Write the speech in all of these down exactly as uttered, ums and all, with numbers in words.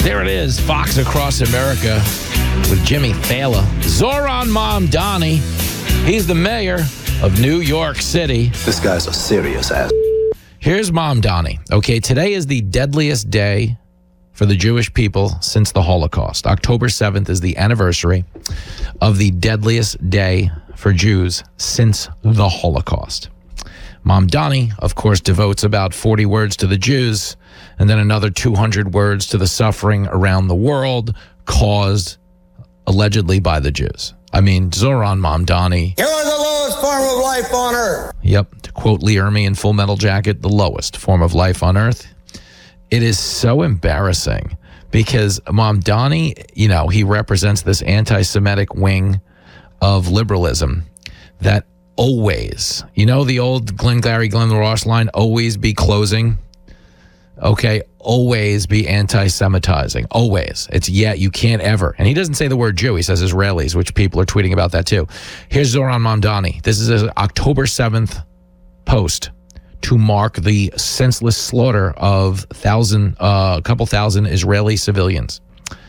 There it is, Fox Across America with Jimmy Fallon. Zoran Mamdani, he's the mayor of New York City. This guy's a serious ass. Here's Mamdani. Okay, today is the deadliest day for the Jewish people since the Holocaust. October seventh is the anniversary of the deadliest day for Jews since the Holocaust. Mamdani, of course, devotes about forty words to the Jews and then another two hundred words to the suffering around the world caused allegedly by the Jews. I mean, Zoran Mamdani. You are the lowest form of life on earth. Yep, to quote Lee Ermey in Full Metal Jacket, the lowest form of life on earth. It is so embarrassing because Mamdani, you know, he represents this anti-Semitic wing of liberalism that always, you know, the old Glengarry Glen Ross line, always be closing. Okay, always be anti-Semitizing. Always. It's yeah, you can't ever. And he doesn't say the word Jew. He says Israelis, which people are tweeting about that too. Here's Zoran Mamdani. This is an October seventh post to mark the senseless slaughter of thousand, uh, a couple thousand Israeli civilians.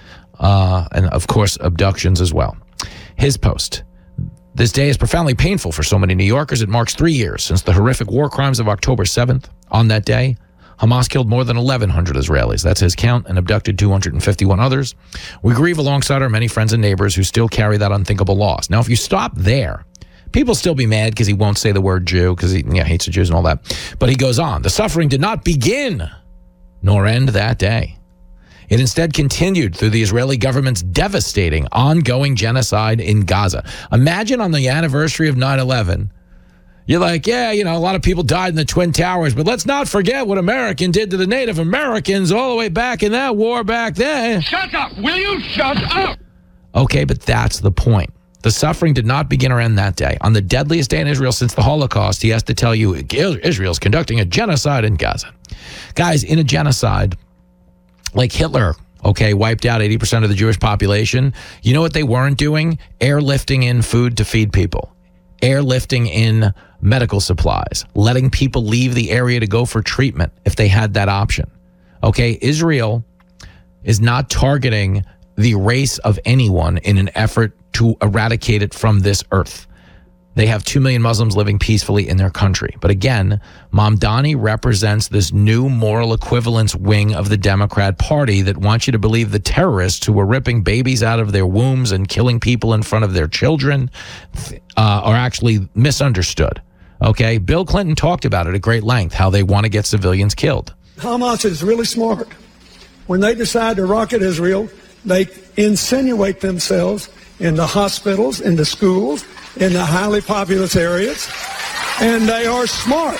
Uh, and of course, abductions as well. His post. This day is profoundly painful for so many New Yorkers. It marks three years since the horrific war crimes of October seventh. On that day, Hamas killed more than eleven hundred Israelis. That's his count, and abducted two hundred fifty-one others. We grieve alongside our many friends and neighbors who still carry that unthinkable loss. Now, if you stop there, people still be mad because he won't say the word Jew, because he yeah, hates the Jews and all that. But he goes on. The suffering did not begin nor end that day. It instead continued through the Israeli government's devastating, ongoing genocide in Gaza. Imagine on the anniversary of nine eleven, you're like, yeah, you know, a lot of people died in the Twin Towers, but let's not forget what American did to the Native Americans all the way back in that war back then. Shut up! Will you shut up? Okay, but that's the point. The suffering did not begin or end that day. On the deadliest day in Israel since the Holocaust, he has to tell you Israel's conducting a genocide in Gaza. Guys, in a genocide, like Hitler, okay, wiped out eighty percent of the Jewish population. You know what they weren't doing? Airlifting in food to feed people. Airlifting in medical supplies. Letting people leave the area to go for treatment if they had that option. Okay, Israel is not targeting the race of anyone in an effort to eradicate it from this earth. They have two million Muslims living peacefully in their country. But again, Mamdani represents this new moral equivalence wing of the Democrat Party that wants you to believe the terrorists who were ripping babies out of their wombs and killing people in front of their children uh, are actually misunderstood. Okay? Bill Clinton talked about it at great length, how they want to get civilians killed. Hamas is really smart. When they decide to rocket Israel, they insinuate themselves in the hospitals, in the schools, in the highly populous areas, and they are smart.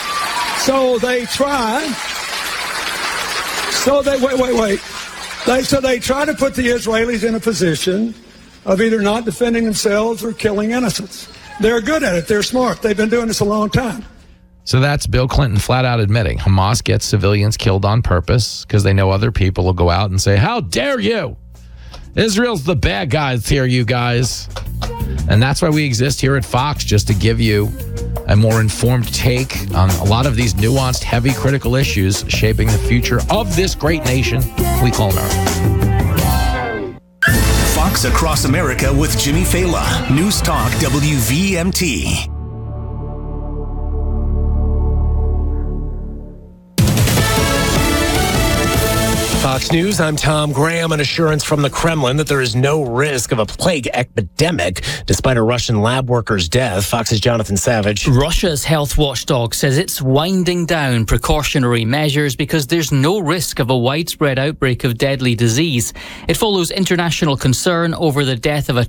So they try, so they, wait, wait, wait. They, so they try to put the Israelis in a position of either not defending themselves or killing innocents. They're good at it. They're smart. They've been doing this a long time. So that's Bill Clinton flat out admitting Hamas gets civilians killed on purpose because they know other people will go out and say, how dare you? Israel's the bad guys here, you guys. And that's why we exist here at Fox, just to give you a more informed take on a lot of these nuanced, heavy, critical issues shaping the future of this great nation we call America. Fox Across America with Jimmy Fallon. News Talk W V M T. Fox News, I'm Tom Graham. An assurance from the Kremlin that there is no risk of a plague epidemic despite a Russian lab worker's death. Fox's Jonathan Savage. Russia's health watchdog says it's winding down precautionary measures because there's no risk of a widespread outbreak of deadly disease. It follows international concern over the death of a